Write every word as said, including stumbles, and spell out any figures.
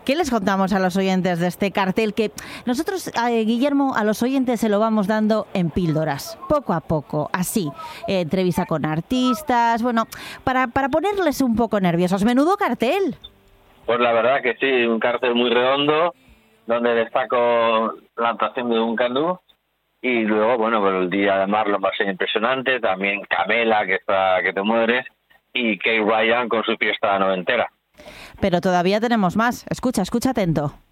¿Qué les contamos a los oyentes de este cartel? Que nosotros, eh, Guillermo, a los oyentes se lo vamos dando en píldoras, poco a poco, así. Eh, entrevista con artistas, bueno, para, para ponerles un poco nerviosos. ¡Menudo cartel! Pues la verdad que sí, un cartel muy redondo, donde destaco la actuación de Duncan Du. Y luego, bueno, pues el día de Marlon va a ser impresionante, también Camela, que está que te mueres, y Kate Ryan con su fiesta noventera. Pero todavía tenemos más. Escucha, escucha atento.